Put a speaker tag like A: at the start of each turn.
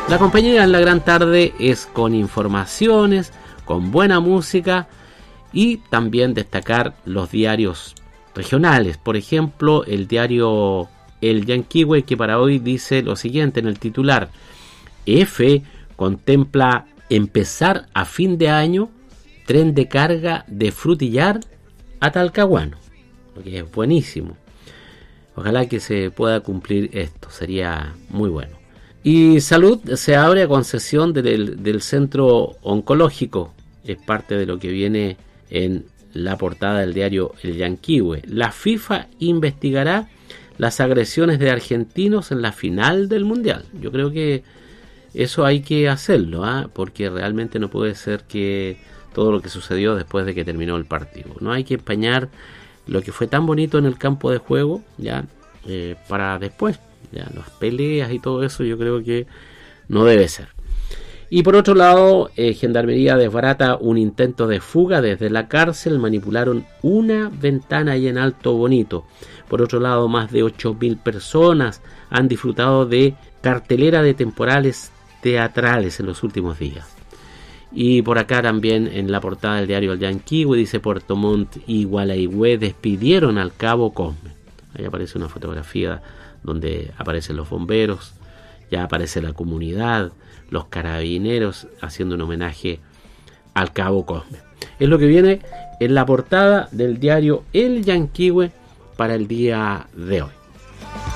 A: La compañía en la gran tarde es con informaciones, con buena música y también destacar los diarios regionales. Por ejemplo, el diario El Yanquihue, que para hoy dice lo siguiente en el titular: EFE contempla empezar a fin de año tren de carga de Frutillar a Talcahuano, lo que es buenísimo. Ojalá que se pueda cumplir esto, sería muy bueno. Y Salud se abre a concesión del centro oncológico, es parte de lo que viene en la portada del diario El Yanquihue. La FIFA investigará las agresiones de argentinos en la final del Mundial. Yo creo que eso hay que hacerlo, porque realmente no puede ser que todo lo que sucedió después de que terminó el partido. No hay que empañar lo que fue tan bonito en el campo de juego, ya para después. Ya, las peleas y todo eso yo creo que no debe ser. Y por otro lado, Gendarmería desbarata un intento de fuga desde la cárcel. Manipularon una ventana ahí en Alto Bonito. Por otro lado, más de 8.000 personas han disfrutado de cartelera de temporales teatrales en los últimos días. Y por acá también en la portada del diario El Yanquihue dice: Puerto Montt y Gualeguay despidieron al cabo Cosme. Ahí aparece una fotografía donde aparecen los bomberos, ya aparece la comunidad, los carabineros haciendo un homenaje al cabo Cosme. Es lo que viene en la portada del diario El Yanquihue para el día de hoy.